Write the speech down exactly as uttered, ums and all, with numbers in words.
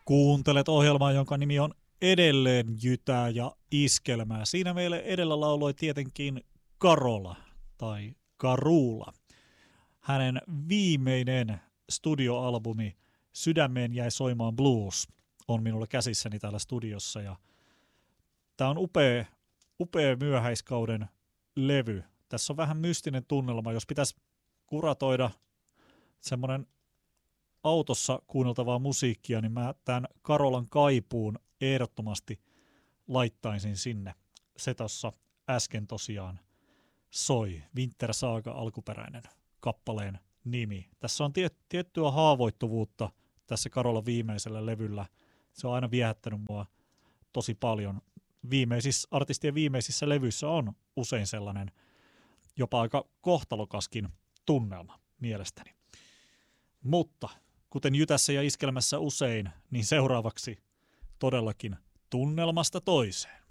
Kuuntelet ohjelmaa, jonka nimi on Edelleen jytää ja iskelmää. Siinä meille edellä lauloi tietenkin Karola tai Karula. Hänen viimeinen studioalbumi Sydämeen jäi soimaan blues on minulla käsissäni täällä studiossa. Ja tämä on upea, upea myöhäiskauden levy. Tässä on vähän mystinen tunnelma. Jos pitäisi kuratoida semmoinen autossa kuunneltavaa musiikkia, niin mä tämän Karolan Kaipuun ehdottomasti laittaisin sinne. Se tuossa äsken tosiaan soi. Winter Saga alkuperäinen kappaleen nimi. Tässä on tiet, tiettyä haavoittuvuutta tässä Karolan viimeisellä levyllä. Se on aina viehättänyt mua tosi paljon. Viimeisissä, artistien viimeisissä levyissä on usein sellainen jopa aika kohtalokaskin tunnelma mielestäni. Mutta kuten jytässä ja iskelmässä usein, niin seuraavaksi todellakin tunnelmasta toiseen.